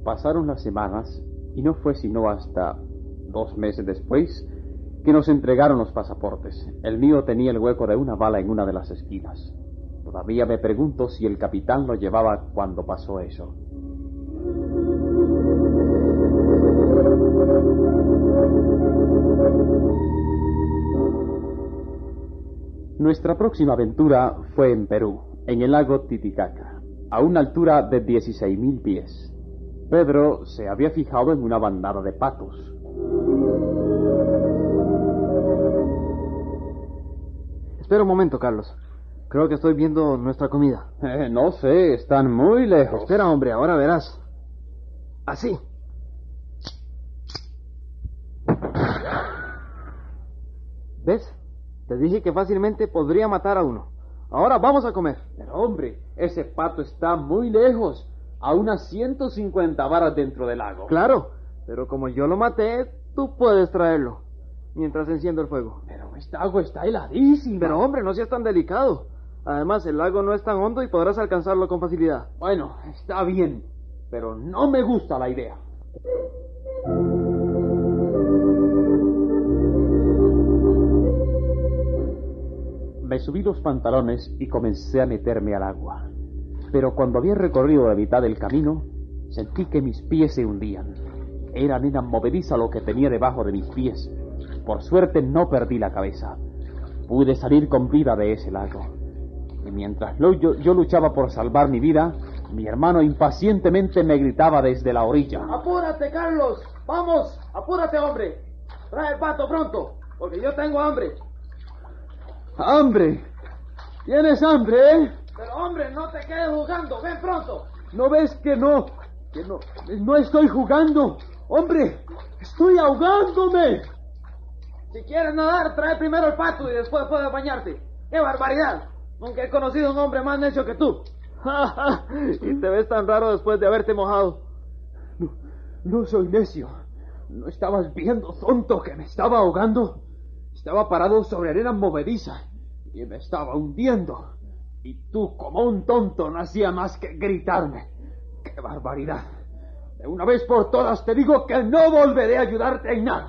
Pasaron las semanas y no fue sino hasta 2 meses después que nos entregaron los pasaportes. El mío tenía el hueco de una bala en una de las esquinas. Todavía me pregunto si el capitán lo llevaba cuando pasó eso. Nuestra próxima aventura fue en Perú, en el lago Titicaca, a una altura de 16.000 pies. Pedro se había fijado en una bandada de patos. Espera un momento, Carlos. Creo que estoy viendo nuestra comida. No sé, están muy lejos. Espera, hombre, ahora verás. Así. ¿Ves? Te dije que fácilmente podría matar a uno. Ahora vamos a comer. Pero, hombre, ese pato está muy lejos, a unas 150 varas dentro del lago. Claro, pero como yo lo maté, tú puedes traerlo, mientras enciendo el fuego. Pero esta agua está heladísima. Pero, hombre, no seas tan delicado. Además, el lago no es tan hondo y podrás alcanzarlo con facilidad. Bueno, está bien, pero no me gusta la idea. Me subí los pantalones y comencé a meterme al agua. Pero cuando había recorrido la mitad del camino, sentí que mis pies se hundían. Era arena movediza lo que tenía debajo de mis pies. Por suerte no perdí la cabeza. Pude salir con vida de ese lago. Y mientras yo luchaba por salvar mi vida, mi hermano impacientemente me gritaba desde la orilla. ¡Apúrate, Carlos! ¡Vamos! ¡Apúrate, hombre! ¡Trae el pato pronto! Porque yo tengo hambre. ¡Hambre! ¿Tienes hambre, eh? Pero, hombre, no te quedes jugando. ¡Ven pronto! ¿No ves que no estoy jugando? ¡Hombre! ¡Estoy ahogándome! Si quieres nadar, trae primero el pato y después puedes bañarte. ¡Qué barbaridad! Nunca he conocido un hombre más necio que tú. Y te ves tan raro después de haberte mojado. No soy necio. ¿No estabas viendo, tonto, que me estaba ahogando? Estaba parado sobre arena movediza y me estaba hundiendo. Y tú, como un tonto, no hacía más que gritarme. ¡Qué barbaridad! De una vez por todas te digo que no volveré a ayudarte en nada.